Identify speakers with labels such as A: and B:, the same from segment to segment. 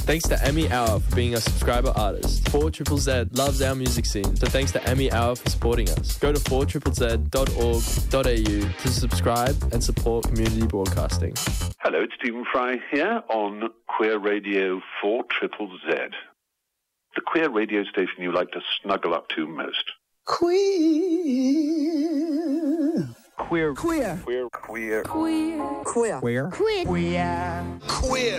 A: Thanks to Emmy Hour for being a subscriber artist. 4ZZZ loves our music scene, so thanks to Emmy Hour for supporting us. Go to 4ZZZ.org.au to subscribe and support community broadcasting.
B: Hello, it's Stephen Fry here on Queer Radio 4ZZZ. The queer radio station you like to snuggle up to most.
C: Queer.
B: Queer.
C: Queer.
B: Queer. Queer.
C: Queer. Queer.
D: Queer.
C: Queer.
D: Queer.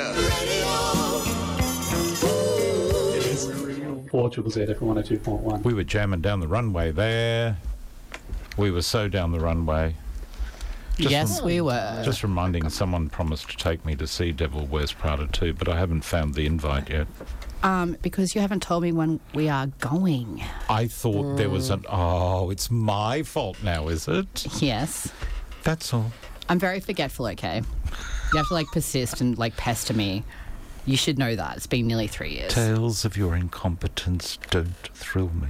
E: 4ZZZ FM 102.1.
F: We were jamming down the runway there. We were so down the runway.
G: Yes, we were.
F: Just reminding someone promised to take me to see Devil Wears Prada 2, but I haven't found the invite yet.
G: Because you haven't told me when we are going.
F: I thought there was an... Oh, it's my fault now, is it?
G: Yes.
F: That's all.
G: I'm very forgetful, okay? You have to, persist and, pester me. You should know that. It's been nearly 3 years.
F: Tales of your incompetence don't thrill me.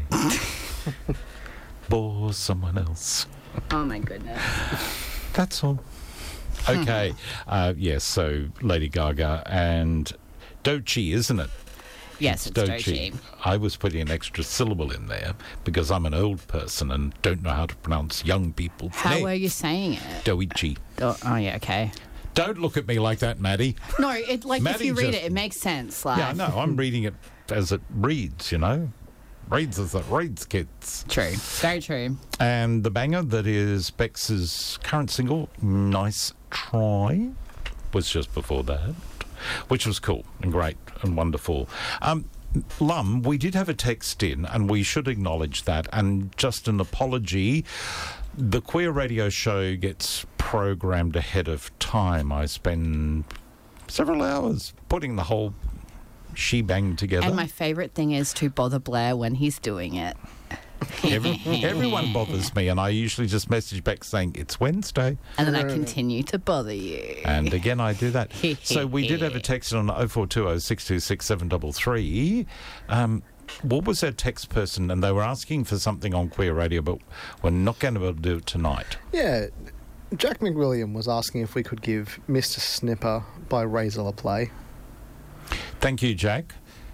F: Bore someone else.
G: Oh, my goodness.
F: That's all. Okay. Yes, so Lady Gaga and Doechii, isn't it?
G: Yes, it's Doechii.
F: I was putting an extra syllable in there because I'm an old person and don't know how to pronounce young people's names.
G: How are you saying it?
F: Doechii.
G: Oh, yeah, okay.
F: Don't look at me like that, Maddie.
G: No, if you read it makes sense.
F: Yeah, no, I'm reading it as it reads, Reads as it reads, kids.
G: True. Very true.
F: And the banger that is Bex' current single, Nice Try, was just before that, which was cool and great and wonderful. Lum, we did have a text in, and we should acknowledge that, and just an apology. The Queer Radio show gets programmed ahead of time. I spend several hours putting the whole shebang together.
G: And my favourite thing is to bother Blair when he's doing it.
F: Everyone bothers me, and I usually just message back saying, it's Wednesday.
G: And then I continue to bother you.
F: And again, I do that. So we did have a text on 0420 626 733. What was our text person? And they were asking for something on Queer Radio, but we're not going to be able to do it tonight.
H: Yeah. Jack McWilliam was asking if we could give Mr. Snipper by Razor a play.
F: Thank you, Jack.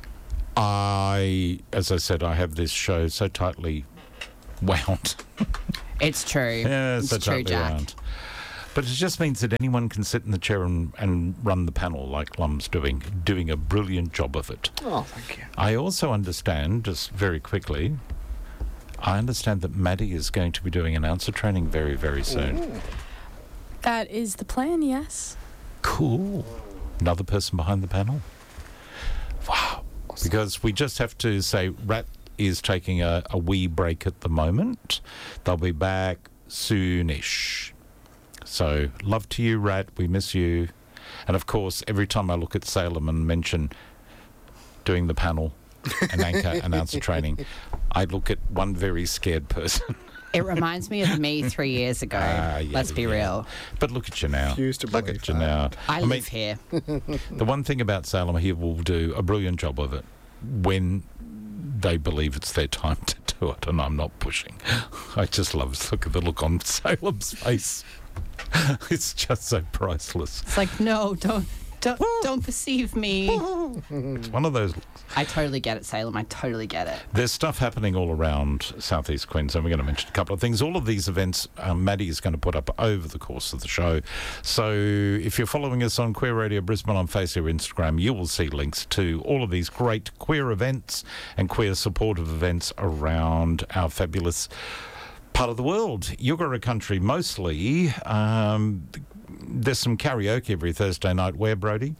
F: As I said, I have this show so tightly wound.
G: It's true.
F: Yeah,
G: it's
F: so
G: true,
F: tightly
G: Jack.
F: wound. But it just means that anyone can sit in the chair and run the panel like Lum's doing a brilliant job of it.
H: Oh, thank you.
F: I also understand, just very quickly, that Maddie is going to be doing announcer training very, very soon.
H: Ooh.
I: That is the plan, yes.
F: Cool. Another person behind the panel. Wow. Awesome. Because we just have to say Rat is taking a wee break at the moment. They'll be back soonish. So, love to you, Rat. We miss you. And, of course, every time I look at Salem and mention doing the panel and announcer training, I look at one very scared person.
G: It reminds me of me 3 years ago. Let's be real.
F: But look at you now. Look at you now.
G: I live here.
F: The one thing about Salem, he will do a brilliant job of it when they believe it's their time to do it, and I'm not pushing. I just love to look at the look on Salem's face. It's just so priceless.
G: It's like, no, don't perceive me.
F: It's one of those.
G: I totally get it, Salem. I totally get it.
F: There's stuff happening all around Southeast Queensland. We're going to mention a couple of things. All of these events, Maddie is going to put up over the course of the show. So if you're following us on Queer Radio Brisbane on Facebook or Instagram, you will see links to all of these great queer events and queer supportive events around our fabulous part of the world. Yugara country mostly. There's some karaoke every Thursday night. Where, Brody?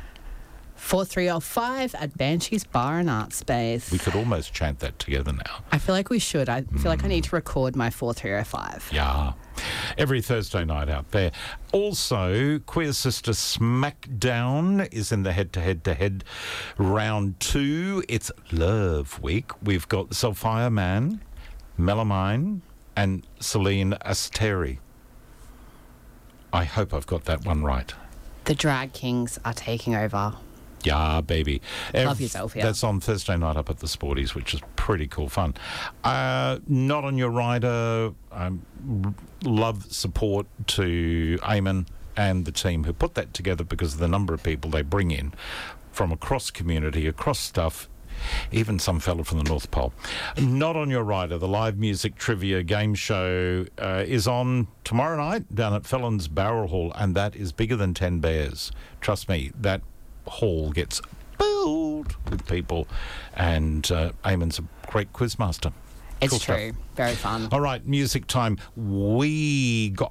G: 4305 at Banshees Bar and Art Space.
F: We could almost chant that together now.
G: I feel like we should. I feel like I need to record my 4305.
F: Yeah. Every Thursday night out there. Also, Queer Sister Smackdown is in the head-to-head-to-head round 2. It's Love Week. We've got Sophia Mann, Melamine, and Celine Asteri. I hope I've got that one right.
G: The Drag Kings are taking over.
F: Yeah, baby.
G: Love yourself, yeah.
F: That's on Thursday night up at the Sporties, which is pretty cool fun. Not on your rider. Love support to Eamon and the team who put that together because of the number of people they bring in from across community, across stuff, even some fella from the North Pole. Not on Your Rider, the live music trivia game show is on tomorrow night down at Felon's Barrel Hall, and that is bigger than 10 Bears. Trust me, that hall gets filled with people, and Eamon's a great quizmaster.
G: It's
F: Cool
G: true.
F: stuff.
G: Very fun.
F: All right, music time. Me got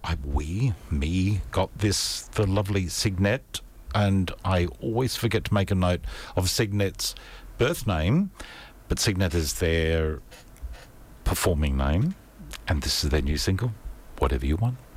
F: this, the lovely Signet, and I always forget to make a note of Signet's birth name, but Signet is their performing name, and this is their new single, Whatever You Want.